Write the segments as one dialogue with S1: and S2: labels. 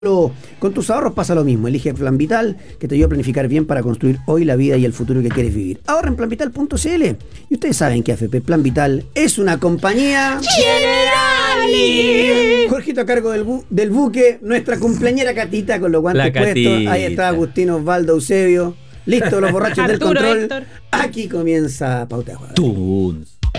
S1: Con tus ahorros pasa lo mismo. Elige Plan Vital, que te ayuda a planificar bien para construir hoy la vida y el futuro que quieres vivir. Ahorra en planvital.cl. Y ustedes saben que AFP Plan Vital es una compañía Generali. Jorgito a cargo del buque, nuestra cumpleañera Catita con los guantes puestos. Ahí está Agustino Osvaldo Eusebio. Listo, los borrachos del control. Héctor. Aquí comienza Pauta de Juego.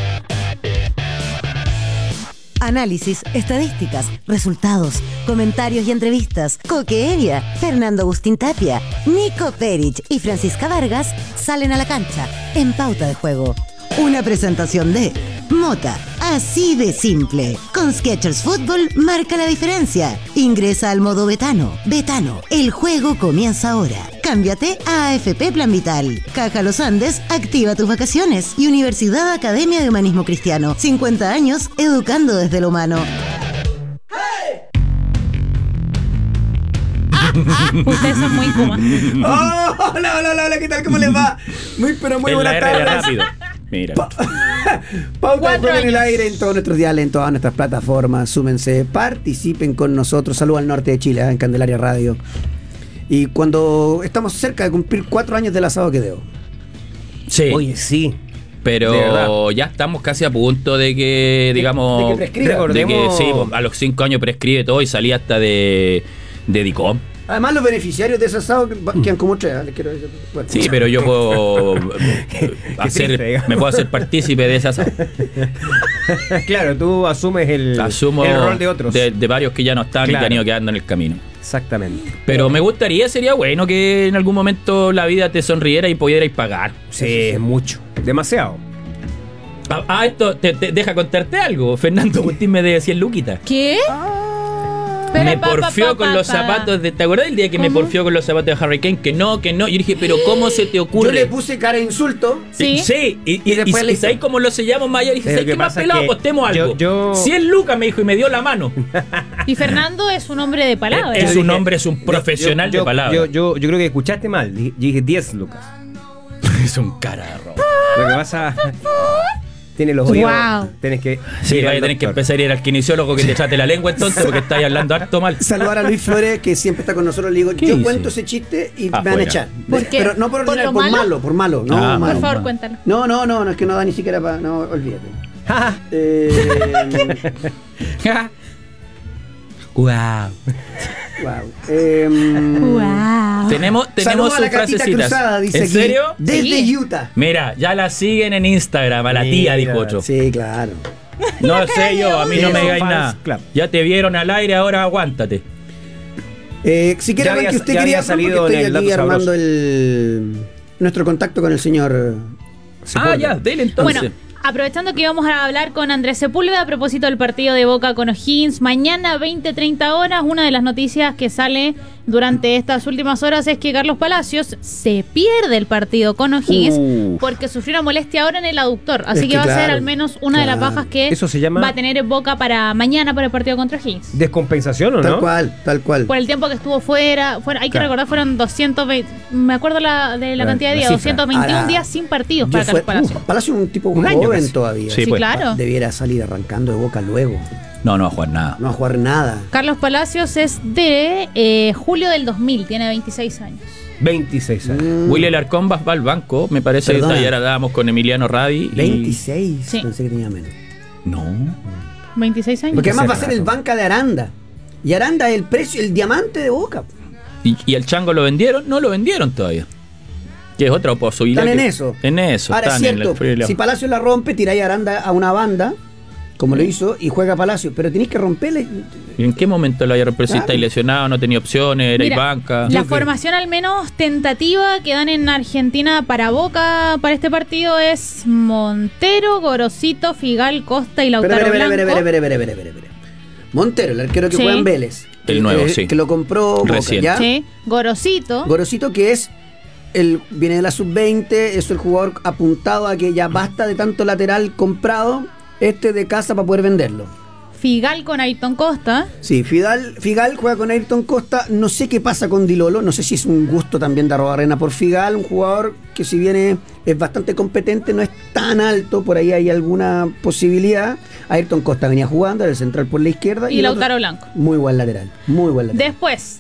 S2: Análisis, estadísticas, resultados, comentarios y entrevistas. Coque Evia, Fernando Agustín Tapia, Nico Perich y Francisca Vargas salen a la cancha en Pauta de Juego. Una presentación de Mota, así de simple. Con Skechers Fútbol marca la diferencia. Ingresa al modo Betano. Betano, el juego comienza ahora. Cámbiate a AFP Plan Vital. Caja Los Andes, activa tus vacaciones. Y Universidad Academia de Humanismo Cristiano. 50 años educando desde lo humano.
S3: Ustedes son muy Kuma.
S1: Hola, ¿qué tal? ¿Cómo les va? Muy buenas tardes.
S4: Rápido. Mira.
S1: Pauta de Juego en el aire en todos nuestros diales, en todas nuestras plataformas. Súmense, participen con nosotros. Saludos al norte de Chile, en Candelaria Radio. Y cuando estamos cerca de cumplir 4 años del asado que debo.
S4: Sí.
S5: Oye, sí.
S4: Pero ya estamos casi a punto de que, digamos,
S1: de que prescriba.
S4: de que sí, a los 5 años prescribe todo y salí hasta de DICOM.
S1: Además, los beneficiarios de ese asado quedan como 3. Les quiero decir. Bueno.
S4: Sí, pero yo puedo me puedo hacer partícipe de ese asado.
S5: Claro, tú asumes el rol de otros.
S4: De varios que ya no están, claro, y que han ido quedando en el camino.
S5: Exactamente.
S4: Pero me gustaría, sería bueno que en algún momento la vida te sonriera y pudierais pagar.
S5: Sí, mucho. Demasiado.
S4: Esto te deja contarte algo. Fernando Agustín me debe 100 luquitas.
S3: ¿Qué?
S4: Me porfió con los zapatos de... ¿Te acuerdas del día que me porfió con los zapatos de Harry Kane? Que no. Yo dije, pero ¿cómo se te ocurre?
S1: Yo le puse cara de insulto.
S4: Sí. Y después le dije, ¿cómo lo sellamos mayor? Y dije, ¿sabes qué más pelado? Apostemos algo. 100 lucas me dijo y me dio la mano.
S3: Y Fernando es un hombre de palabras.
S4: Es un profesional de palabras.
S5: Yo creo que escuchaste mal. Yo dije 10 lucas.
S4: Es un cararro.
S5: Lo que pasa... Tiene los oídos.
S3: Wow.
S5: Tenés que.
S4: Sí, vaya a tener que empezar a ir al kinesiólogo que te trate la lengua entonces, porque estáis hablando harto mal.
S1: Saludar a Luis Flores, que siempre está con nosotros. Le digo, yo
S4: dice?
S1: cuento ese chiste y me van a echar.
S3: ¿Por qué?
S1: Pero no por ordinario,
S3: ¿Por
S1: por malo. No, malo.
S3: Por favor, cuéntalo.
S1: No, es que no da ni siquiera para. No, olvídate.
S4: Wow.
S1: Wow.
S4: Tenemos
S1: su
S4: frasecita
S1: cruzada, dice
S4: ¿En
S1: aquí,
S4: serio?
S1: Desde
S3: Sí.
S1: Utah.
S4: Mira, ya la siguen en Instagram, a la tía, dijo otro.
S1: Sí, claro.
S4: No sé yo, a mí no me
S5: Eso,
S4: digáis
S5: fans
S4: nada.
S5: club.
S4: Ya te vieron al aire, ahora aguántate.
S1: Si quiere ver que usted quería
S5: salido
S1: porque
S5: en
S1: estoy
S5: el
S1: aquí
S5: dato
S1: armando nuestro contacto con el señor Sepúlveda.
S4: Ya, dele entonces.
S3: Bueno, aprovechando que vamos a hablar con Andrés Sepúlveda a propósito del partido de Boca con O'Higgins, mañana 20-30 horas, una de las noticias que sale durante estas últimas horas es que Carlos Palacios se pierde el partido con O'Higgins porque sufrió una molestia ahora en el aductor, así que va a ser al menos una de las bajas que
S5: Eso se llama
S3: va a tener Boca para mañana para el partido contra O'Higgins.
S5: ¿Descompensación o no?
S1: Tal cual.
S3: Por el tiempo que estuvo fuera hay que recordar, fueron 220, me acuerdo de la cantidad de días,
S5: la cifra.
S3: 221 días sin partidos para Carlos Palacios.
S1: Palacio es un tipo
S5: Un año
S1: joven
S5: casi.
S1: todavía.
S4: Sí,
S3: Sí,
S4: pues.
S3: claro.
S1: Debiera salir arrancando de Boca luego.
S4: No va a jugar nada.
S1: No va a jugar nada.
S3: Carlos Palacios es de julio del 2000, tiene 26 años.
S5: 26 años.
S4: Willy Alarcón va al banco, me parece.
S1: Perdona.
S4: Que ayer hablábamos con Emiliano Radi.
S1: 26.
S3: Sí.
S1: Pensé que tenía menos.
S4: No.
S3: 26 años.
S1: Porque además
S5: Qué
S1: va a ser el
S5: rato.
S1: banca de Aranda. Y Aranda es el precio, el diamante de Boca.
S4: ¿Y el Chango lo vendieron? No lo vendieron todavía. Que es otra posibilidad.
S1: Están en
S4: que-
S1: eso.
S4: En eso.
S1: Ahora es
S4: están en
S1: cierto,
S4: el frío.
S1: si Palacio la rompe, tiráis a Aranda a una banda, como lo hizo, y juega Palacio. Pero tenéis que romperle.
S4: ¿Y en qué momento lo haya rompido? Si
S1: Claro.
S4: estáis lesionado, no tenía opciones, era
S3: Mira,
S4: banca.
S3: La formación al menos tentativa que dan en Argentina para Boca para este partido es Montero, Gorosito, Figal, Costa y Lautaro Blanco.
S1: Espera. Montero, el arquero que
S3: Sí.
S1: juega en Vélez.
S4: El nuevo, sí.
S1: Que lo compró Boca,
S4: Recién.
S1: ¿ya?
S3: Sí. Gorosito.
S1: Gorosito, que es viene de la sub-20, es el jugador apuntado a que ya basta de tanto lateral comprado de casa para poder venderlo.
S3: Figal con Ayrton Costa.
S1: Sí, Figal juega con Ayrton Costa. No sé qué pasa con Di Lolo. No sé si es un gusto también de Arrobarrena por Figal, un jugador que si bien es bastante competente, no es tan alto, por ahí hay alguna posibilidad. Ayrton Costa venía jugando, era el central por la izquierda.
S3: Y Lautaro Blanco.
S1: Muy buen lateral, muy buen lateral.
S3: Después,